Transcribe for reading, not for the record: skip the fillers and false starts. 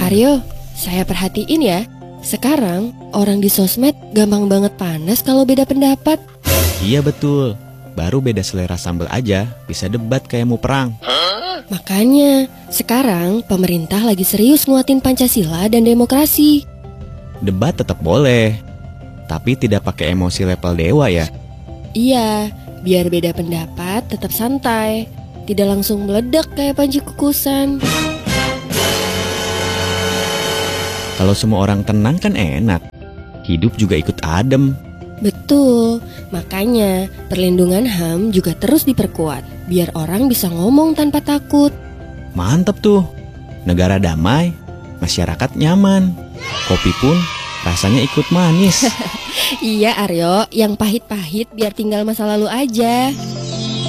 Aryo, saya perhatiin ya, sekarang orang di sosmed gampang banget panas kalau beda pendapat. Iya betul, baru beda selera sambal aja bisa debat kayak mau perang. Makanya, sekarang pemerintah lagi serius nguatin Pancasila dan demokrasi. Debat tetap boleh, tapi tidak pakai emosi level dewa ya. Iya, biar beda pendapat tetap santai, tidak langsung meledak kayak panci kukusan. Kalau semua orang tenang kan enak, hidup juga ikut adem. Betul, makanya perlindungan HAM juga terus diperkuat, biar orang bisa ngomong tanpa takut. Mantep tuh, negara damai, masyarakat nyaman, kopi pun rasanya ikut manis. Iya Aryo, yang pahit-pahit biar tinggal masa lalu aja.